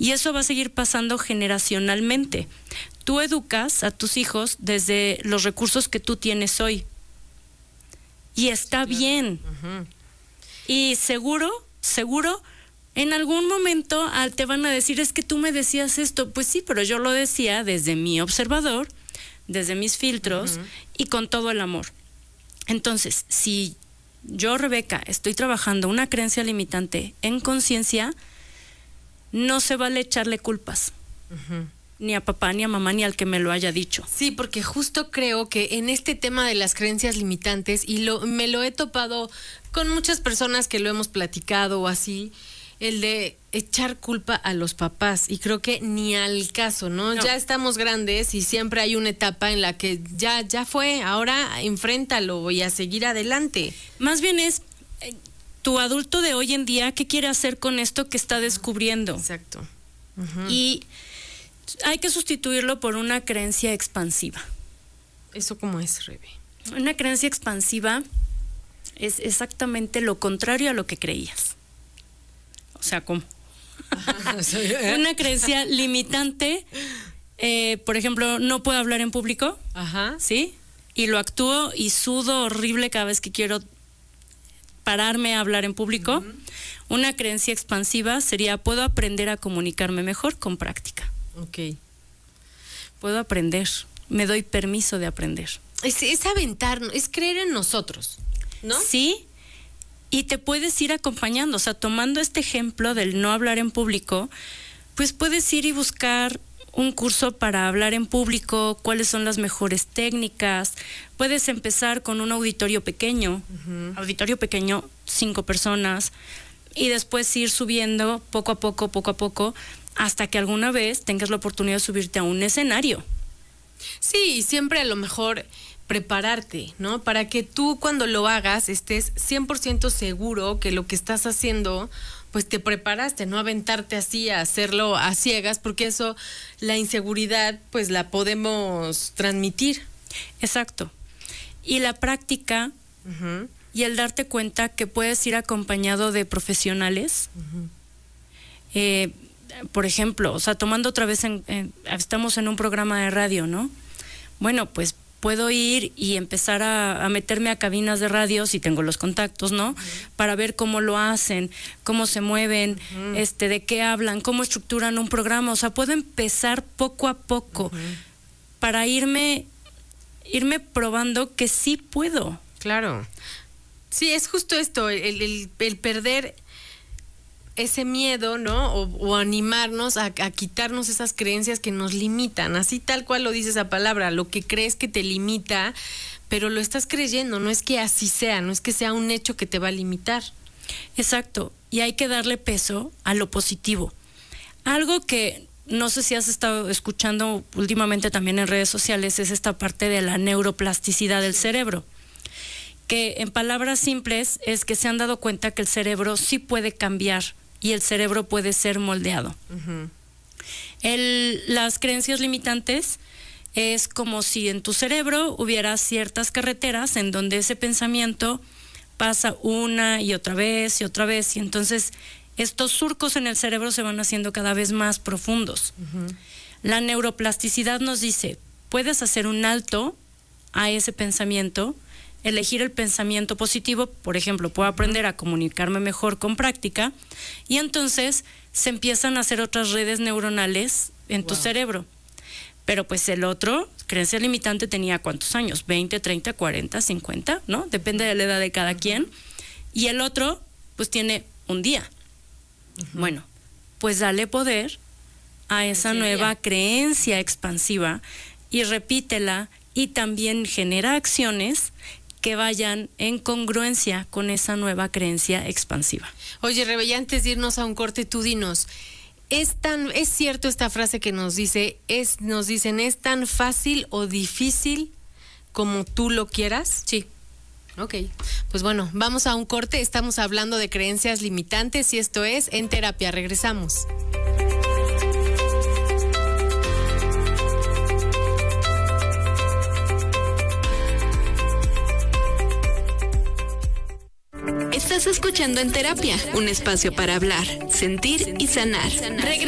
Y eso va a seguir pasando generacionalmente. Tú educas a tus hijos desde los recursos que tú tienes hoy. Y está bien. Uh-huh. Y seguro, en algún momento te van a decir, es que tú me decías esto. Pues sí, pero yo lo decía desde mi observador, desde mis filtros, uh-huh, y con todo el amor. Entonces, si yo, Rebeca, estoy trabajando una creencia limitante en conciencia, no se vale echarle culpas. Uh-huh. Ni a papá, ni a mamá, ni al que me lo haya dicho. Sí, porque justo creo que en este tema de las creencias limitantes, y me lo he topado con muchas personas que lo hemos platicado o así, el de echar culpa a los papás, y creo que ni al caso, ¿no? Ya estamos grandes y siempre hay una etapa en la que ya fue, ahora enfréntalo y a seguir adelante. Más bien es tu adulto de hoy en día, ¿qué quiere hacer con esto que está descubriendo? Exacto. Uh-huh. Y hay que sustituirlo por una creencia expansiva. ¿Eso cómo es, Rebe? Una creencia expansiva es exactamente lo contrario a lo que creías. O sea, ¿cómo? Una creencia limitante, por ejemplo, no puedo hablar en público, ajá, ¿sí? Y lo actúo y sudo horrible cada vez que quiero pararme a hablar en público. Uh-huh. Una creencia expansiva sería, puedo aprender a comunicarme mejor con práctica. Ok. Puedo aprender, me doy permiso de aprender. Es aventarnos, es creer en nosotros, ¿no? Sí, y te puedes ir acompañando, o sea, tomando este ejemplo del no hablar en público, pues puedes ir y buscar un curso para hablar en público, cuáles son las mejores técnicas. Puedes empezar con un auditorio pequeño, uh-huh, 5 personas, y después ir subiendo poco a poco, hasta que alguna vez tengas la oportunidad de subirte a un escenario. Sí, y siempre a lo mejor prepararte, ¿no? Para que tú cuando lo hagas estés 100% seguro que lo que estás haciendo, pues te preparaste, no aventarte así a hacerlo a ciegas, porque eso, la inseguridad, pues la podemos transmitir. Exacto. Y la práctica, uh-huh, y el darte cuenta que puedes ir acompañado de profesionales. Uh-huh. Por ejemplo, o sea, tomando otra vez, estamos en un programa de radio, ¿no? Bueno, pues puedo ir y empezar a meterme a cabinas de radio, si tengo los contactos, ¿no? Uh-huh. Para ver cómo lo hacen, cómo se mueven, uh-huh, de qué hablan, cómo estructuran un programa. O sea, puedo empezar poco a poco, uh-huh, para irme probando que sí puedo. Claro. Sí, es justo esto, el perder ese miedo, ¿no? O animarnos a quitarnos esas creencias que nos limitan, así tal cual lo dice esa palabra, lo que crees que te limita, pero lo estás creyendo, no es que así sea, no es que sea un hecho que te va a limitar. Exacto, y hay que darle peso a lo positivo. Algo que no sé si has estado escuchando últimamente también en redes sociales es esta parte de la neuroplasticidad del cerebro, que en palabras simples es que se han dado cuenta que el cerebro sí puede cambiar y el cerebro puede ser moldeado. Uh-huh. Las creencias limitantes es como si en tu cerebro hubiera ciertas carreteras en donde ese pensamiento pasa una y otra vez, y entonces estos surcos en el cerebro se van haciendo cada vez más profundos. Uh-huh. La neuroplasticidad nos dice, puedes hacer un alto a ese pensamiento, elegir el pensamiento positivo, por ejemplo, puedo aprender a comunicarme mejor con práctica, y entonces se empiezan a hacer otras redes neuronales en tu cerebro. Pero pues el otro, creencia limitante, tenía ¿cuántos años? 20, 30, 40, 50, ¿no? Depende de la edad de cada quien. Y el otro, pues tiene un día. Bueno, pues dale poder a esa nueva creencia expansiva y repítela, y también genera acciones que vayan en congruencia con esa nueva creencia expansiva. Oye, Rebe, ya antes de irnos a un corte, tú dinos, ¿es cierto esta frase que nos dicen, es tan fácil o difícil como tú lo quieras? Sí. Ok, pues bueno, vamos a un corte, estamos hablando de creencias limitantes y esto es En Terapia, regresamos. Estás escuchando En Terapia, un espacio para hablar, sentir y sanar.